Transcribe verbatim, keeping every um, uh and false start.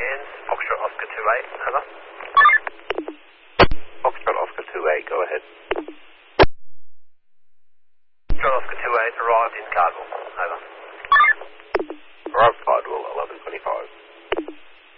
hands. Foxtrot Oscar two eight, over. Foxtrot Oscar two eight, go ahead. Foxtrot Oscar two eight arrived in Cardinal, over.